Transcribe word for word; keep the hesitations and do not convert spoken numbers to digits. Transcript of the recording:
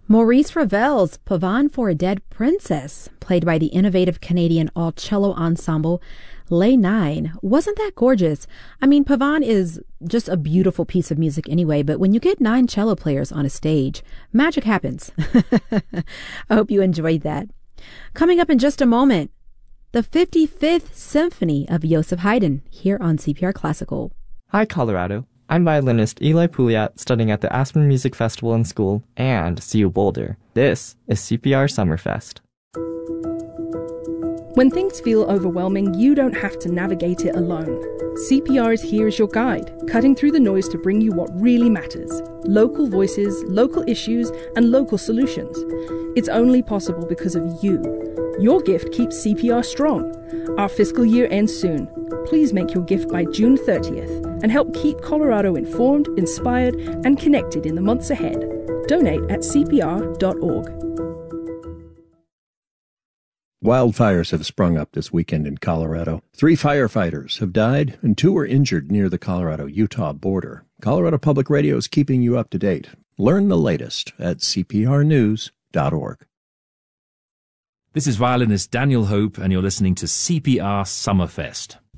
Maurice Ravel's Pavane for a Dead Princess, played by the innovative Canadian all-cello ensemble Les Nine. Wasn't that gorgeous? I mean, Pavane is just a beautiful piece of music anyway, but when you get nine cello players on a stage, magic happens. I hope you enjoyed that. Coming up in just a moment, the fifty-fifth Symphony of Joseph Haydn here on C P R Classical. Hi, Colorado. I'm violinist Eli Pouliot, studying at the Aspen Music Festival and School and C U Boulder. This is C P R Summerfest. When things feel overwhelming, you don't have to navigate it alone. C P R is here as your guide, cutting through the noise to bring you what really matters. Local voices, local issues, and local solutions. It's only possible because of you. Your gift keeps C P R strong. Our fiscal year ends soon. Please make your gift by June thirtieth and help keep Colorado informed, inspired, and connected in the months ahead. Donate at c p r dot org. Wildfires have sprung up this weekend in Colorado. Three firefighters have died and two were injured near the Colorado-Utah border. Colorado Public Radio is keeping you up to date. Learn the latest at c p r news dot org. This is violinist Daniel Hope, and you're listening to C P R Summerfest.